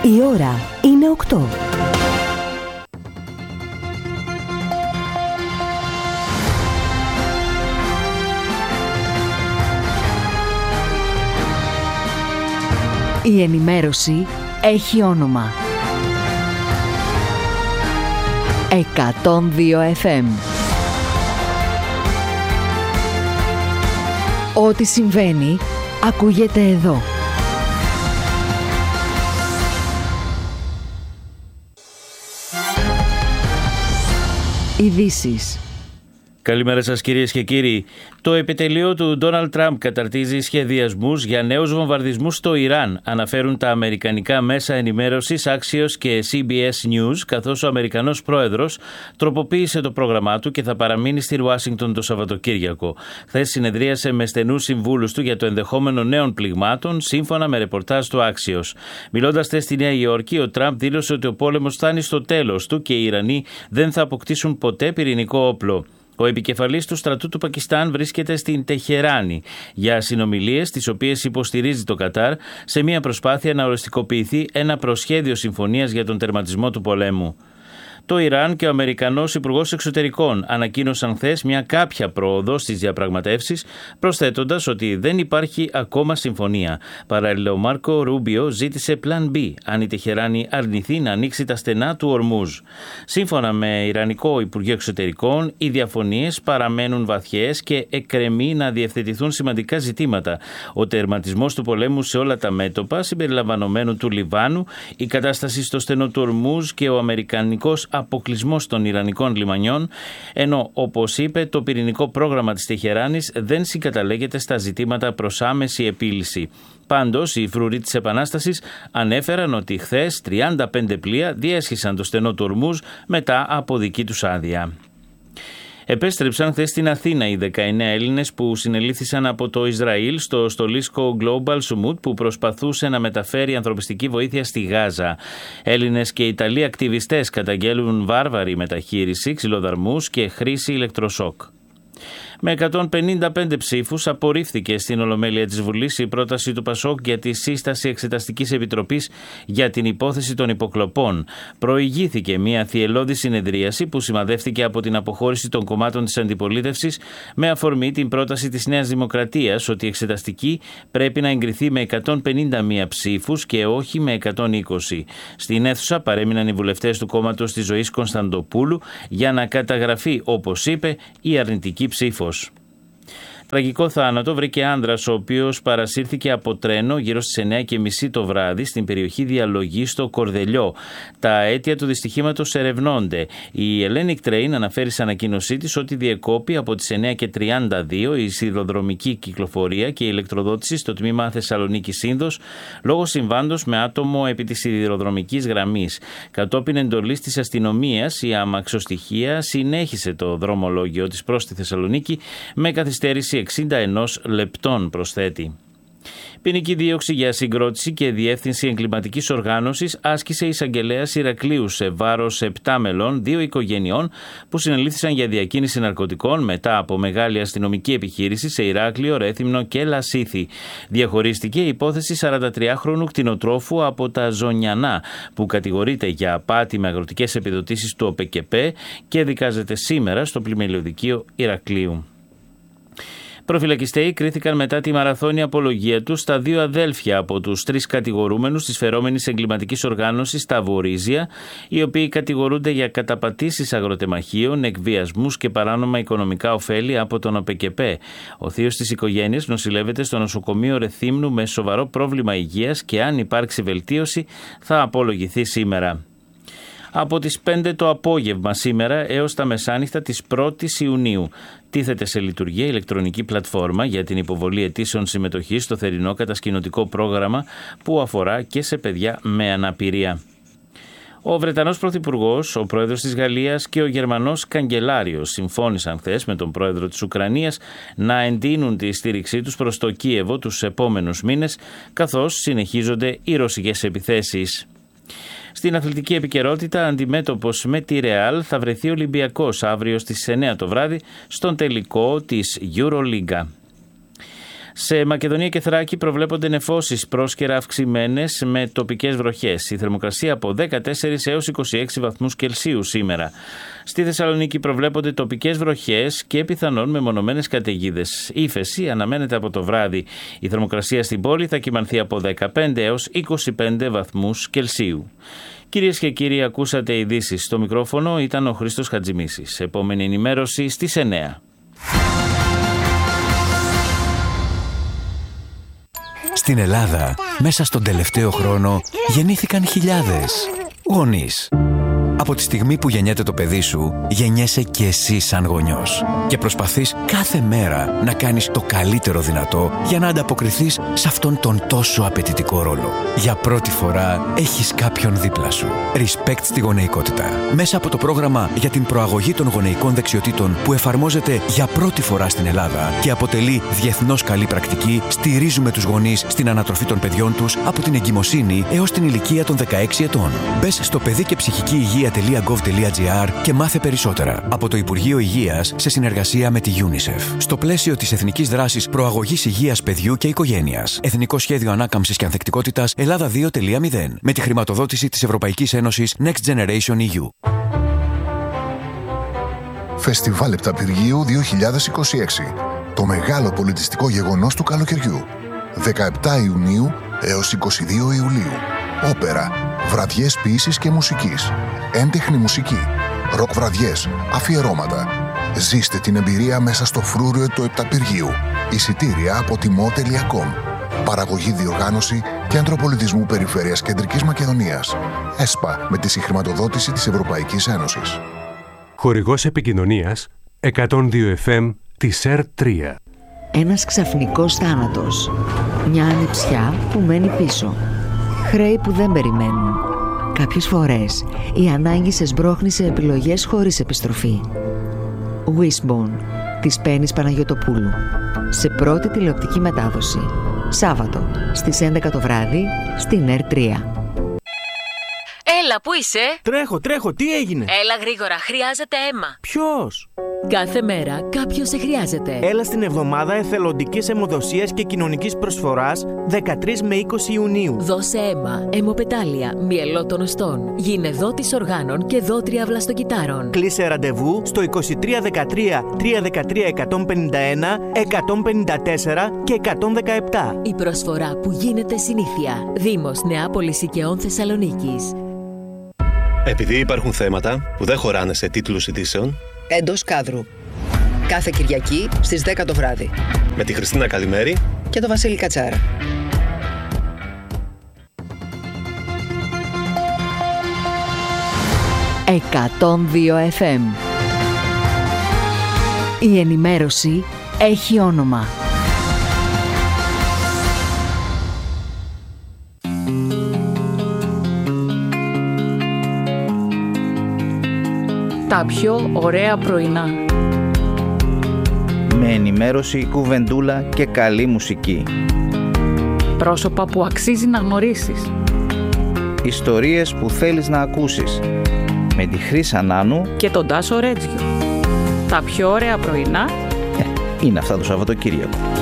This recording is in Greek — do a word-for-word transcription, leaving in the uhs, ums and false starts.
Η ώρα είναι οκτώ. Η ενημέρωση έχει όνομα. εκατόν δύο εφ εμ. Ό,τι συμβαίνει, ακούγεται εδώ. Ειδήσεις. Καλημέρα σας κυρίες και κύριοι. Το επιτελείο του Ντόναλντ Τραμπ καταρτίζει σχεδιασμούς για νέους βομβαρδισμούς στο Ιράν, αναφέρουν τα αμερικανικά μέσα ενημέρωσης Axios και σι μπι ες News, καθώς ο Αμερικανός πρόεδρος τροποποίησε το πρόγραμμά του και θα παραμείνει στη Ουάσιγκτον το Σαββατοκύριακο. Χθες συνεδρίασε με στενούς συμβούλους του για το ενδεχόμενο νέων πληγμάτων, σύμφωνα με ρεπορτάζ του Axios. Μιλώντας χθες στη Νέα Υόρκη, ο Τραμπ δήλωσε ότι ο πόλεμος φτάνει στο τέλος του και οι Ιρανοί δεν θα αποκτήσουν ποτέ πυρηνικό όπλο. Ο επικεφαλής του στρατού του Πακιστάν βρίσκεται στην Τεχεράνη για συνομιλίες, τις οποίες υποστηρίζει το Κατάρ, σε μια προσπάθεια να οριστικοποιηθεί ένα προσχέδιο συμφωνίας για τον τερματισμό του πολέμου. Το Ιράν και ο Αμερικανός Υπουργός Εξωτερικών ανακοίνωσαν χθες μια κάποια πρόοδο στις διαπραγματεύσεις, προσθέτοντας ότι δεν υπάρχει ακόμα συμφωνία. Παράλληλα, ο Μάρκο Ρούμπιο ζήτησε Plan B αν η Τεχεράνη αρνηθεί να ανοίξει τα στενά του Ορμούζ. Σύμφωνα με Ιρανικό Υπουργείο Εξωτερικών, οι διαφωνίες παραμένουν βαθιές και εκκρεμεί να διευθετηθούν σημαντικά ζητήματα. Ο τερματισμός του πολέμου σε όλα τα μέτωπα, συμπεριλαμβανομένου του Λιβάνου, η κατάσταση στο στενό του Ορμούζ και ο αμερικανικός αποκλεισμός των Ιρανικών λιμανιών, ενώ, όπως είπε, το πυρηνικό πρόγραμμα της Τεχεράνης δεν συγκαταλέγεται στα ζητήματα προς άμεση επίλυση. Πάντως, οι φρουροί της Επανάστασης ανέφεραν ότι χθες τριάντα πέντε πλοία διέσχισαν το στενό του Ορμούζ μετά από δική τους άδεια. Επέστρεψαν χθες στην Αθήνα οι δεκαεννέα Έλληνες που συνελήφθησαν από το Ισραήλ στο στολίσκο Global Summit που προσπαθούσε να μεταφέρει ανθρωπιστική βοήθεια στη Γάζα. Έλληνες και Ιταλοί ακτιβιστές καταγγέλουν βάρβαρη μεταχείριση, ξυλοδαρμούς και χρήση ηλεκτροσόκ. Με εκατόν πενήντα πέντε ψήφους απορρίφθηκε στην Ολομέλεια της Βουλής η πρόταση του Πασόκ για τη σύσταση Εξεταστικής Επιτροπής για την υπόθεση των υποκλοπών. Προηγήθηκε μια θυελλώδη συνεδρίαση που σημαδεύτηκε από την αποχώρηση των κομμάτων της αντιπολίτευσης με αφορμή την πρόταση της Νέας Δημοκρατίας ότι η εξεταστική πρέπει να εγκριθεί με εκατόν πενήντα μία ψήφους και όχι με εκατόν είκοσι. Στην αίθουσα παρέμειναν οι βουλευτές του κόμματος της Ζωής Κωνσταντοπούλου για να καταγραφεί, όπως είπε, η αρνητική ψήφος. Τραγικό θάνατο βρήκε άνδρας ο οποίος παρασύρθηκε από τρένο γύρω στις εννιά και μισή το βράδυ στην περιοχή Διαλογή στο Κορδελιό. Τα αίτια του δυστυχήματος ερευνώνται. Η Hellenic Train αναφέρει σε ανακοίνωσή της ότι διεκόπη από τις εννιά και τριάντα δύο η σιδηροδρομική κυκλοφορία και η ηλεκτροδότηση στο τμήμα Θεσσαλονίκη Σύνδος λόγω συμβάντος με άτομο επί της σιδηροδρομικής γραμμής. Κατόπιν εντολής της αστυνομίας, η αμαξοστοιχεία συνέχισε το δρομολόγιο της προς τη Θεσσαλονίκη με καθυστέρηση εξήντα ένα λεπτών, προσθέτει. Ποινική δίωξη για συγκρότηση και διεύθυνση εγκληματικής οργάνωσης άσκησε η εισαγγελέας Ηρακλείου σε βάρος επτά μελών δύο οικογενειών που συνελήφθησαν για διακίνηση ναρκωτικών μετά από μεγάλη αστυνομική επιχείρηση σε Ηράκλειο, Ρέθυμνο και Λασίθι. Διαχωρίστηκε η υπόθεση σαραντατριάχρονου κτηνοτρόφου από τα Ζωνιανά που κατηγορείται για απάτη με αγροτικές επιδοτήσεις του ΟΠΕΚΕΠΕ και δικάζεται σήμερα στο Πλημελιωδικείο Ηρακλείου. Προφυλακιστέοι κρίθηκαν μετά τη μαραθώνια απολογία τους στα δύο αδέλφια από τους τρεις κατηγορούμενους της φερόμενης εγκληματικής οργάνωσης τα Βορίζια, οι οποίοι κατηγορούνται για καταπατήσεις αγροτεμαχίων, εκβιασμούς και παράνομα οικονομικά ωφέλη από τον ΟΠΕΚΕΠΕ. Ο θείος της οικογένειας νοσηλεύεται στο νοσοκομείο Ρεθύμνου με σοβαρό πρόβλημα υγείας και αν υπάρξει βελτίωση θα απολογηθεί σήμερα. Από τις πέντε το απόγευμα σήμερα έως τα μεσάνυχτα της πρώτης Ιουνίου τίθεται σε λειτουργία ηλεκτρονική πλατφόρμα για την υποβολή αιτήσεων συμμετοχής στο θερινό κατασκηνωτικό πρόγραμμα που αφορά και σε παιδιά με αναπηρία. Ο Βρετανός Πρωθυπουργός, ο Πρόεδρος της Γαλλίας και ο Γερμανός Καγκελάριος συμφώνησαν χθες με τον Πρόεδρο της Ουκρανίας να εντείνουν τη στήριξή τους προς το Κίεβο τους επόμενους μήνες, καθώς συνεχίζονται οι ρωσικές επιθέσεις. Στην αθλητική επικαιρότητα, αντιμέτωπος με τη Ρεάλ θα βρεθεί ο Ολυμπιακός αύριο στις εννιά το βράδυ στον τελικό της Euroliga. Σε Μακεδονία και Θράκη προβλέπονται νεφώσεις πρόσκαιρα αυξημένες με τοπικές βροχές. Η θερμοκρασία από δεκατέσσερις έως είκοσι έξι βαθμούς Κελσίου σήμερα. Στη Θεσσαλονίκη προβλέπονται τοπικές βροχές και πιθανόν μεμονωμένες καταιγίδες. Ύφεση αναμένεται από το βράδυ. Η θερμοκρασία στην πόλη θα κυμανθεί από δεκαπέντε έως είκοσι πέντε βαθμούς Κελσίου. Κυρίες και κύριοι, ακούσατε ειδήσεις. Στο μικρόφωνο ήταν ο Χρήστος Χατζημίσης. Επόμενη ενημέρωση στις εννέα. Στην Ελλάδα, μέσα στον τελευταίο χρόνο, γεννήθηκαν χιλιάδες γονείς. Από τη στιγμή που γεννιέται το παιδί σου, γεννιέσαι και εσύ σαν γονιός. Και προσπαθείς κάθε μέρα να κάνεις το καλύτερο δυνατό για να ανταποκριθείς σε αυτόν τον τόσο απαιτητικό ρόλο. Για πρώτη φορά έχεις κάποιον δίπλα σου. Respect στη γονεϊκότητα. Μέσα από το πρόγραμμα για την προαγωγή των γονεϊκών δεξιοτήτων που εφαρμόζεται για πρώτη φορά στην Ελλάδα και αποτελεί διεθνώς καλή πρακτική, στηρίζουμε τους γονείς στην ανατροφή των παιδιών τους από την εγκυμοσύνη έως την ηλικία των δεκαέξι ετών. Μπες στο παιδί και ψυχική υγεία τελεία γκοβ τελεία τζι άρ και μάθε περισσότερα από το Υπουργείο Υγείας σε συνεργασία με τη UNICEF. Στο πλαίσιο της Εθνικής Δράσης Προαγωγής Υγείας Παιδιού και Οικογένειας. Εθνικό Σχέδιο Ανάκαμψης και Ανθεκτικότητας Ελλάδα δύο τελεία μηδέν. Με τη χρηματοδότηση της Ευρωπαϊκής Ένωσης Next Generation ι γιου. Φεστιβάλ Επταπηργίου δύο χιλιάδες είκοσι έξι. Το μεγάλο πολιτιστικό γεγονός του καλοκαιριού. δεκαεπτά Ιουνίου έως είκοσι δύο Ιουλίου. Όπερα, βραδιές ποίησης και μουσικής, έντεχνη μουσική, ροκ βραδιές, αφιερώματα. Ζήστε την εμπειρία μέσα στο φρούριο του Επταπηργίου. Εισιτήρια από τιμό τελεία κομ. Παραγωγή, διοργάνωση Κέντρο Πολιτισμού Περιφέρειας Κεντρικής Μακεδονίας. ΕΣΠΑ με τη συγχρηματοδότηση της Ευρωπαϊκής Ένωσης. Χορηγός επικοινωνίας εκατόν δύο εφ εμ της ΕΡ τρία. Ένας ξαφνικός θάνατος. Μια ανιψιά που μένει πίσω. Χρέη που δεν περιμένουν. Κάποιες φορές η ανάγκη σε σμπρώχνει σε επιλογές χωρίς επιστροφή. Wishbone της Πέννης Παναγιωτοπούλου. Σε πρώτη τηλεοπτική μετάδοση. Σάββατο στις έντεκα το βράδυ στην ΕΡ τρία. Έλα, πού είσαι? Τρέχω, τρέχω, τι έγινε? Έλα γρήγορα, χρειάζεται αίμα. Ποιος? Κάθε μέρα κάποιος σε χρειάζεται. Έλα στην εβδομάδα εθελοντικής αιμοδοσίας και κοινωνικής προσφοράς δεκατρείς με είκοσι Ιουνίου. Δώσε αίμα, αιμοπετάλια, μυελό των οστών. Γίνε δότης οργάνων και δότρια βλαστοκυτάρων. Κλείσε ραντεβού στο είκοσι τρία δεκατρία τριακόσια δεκατρία εκατόν πενήντα ένα, εκατόν πενήντα τέσσερα και εκατόν δεκαεπτά. Η προσφορά που γίνεται συνήθεια. Δήμος Νεάπολης Οικαιών Θεσσαλονίκης. Επειδή υπάρχουν θέματα που δεν χωράνε σε τίτλους ειδήσεων, εντός κάδρου. Κάθε Κυριακή στις δέκα το βράδυ. Με τη Χριστίνα Καλημέρη και τον Βασίλη Κατσάρα. εκατόν δύο εφ εμ. Η ενημέρωση έχει όνομα. Τα πιο ωραία πρωινά. Με ενημέρωση, κουβεντούλα και καλή μουσική. Πρόσωπα που αξίζει να γνωρίσεις. Ιστορίες που θέλεις να ακούσεις. Με τη Χρύσα Νάνου και τον Τάσο Ρέτζιο. Τα πιο ωραία πρωινά ε, είναι αυτά το Σαββατοκύριακο.